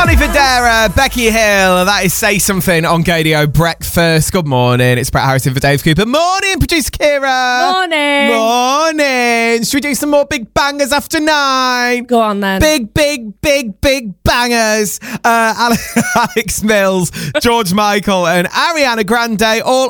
Sonny Fodera, Becky Hill, that is Say Something on Gadio Breakfast. Good morning, it's Brett Harrison for Dave Cooper. Morning, producer Kira. Morning. Morning. Should we do some more big bangers after 9? Go on then. Big bangers. Alex Mills, George Michael and Ariana Grande all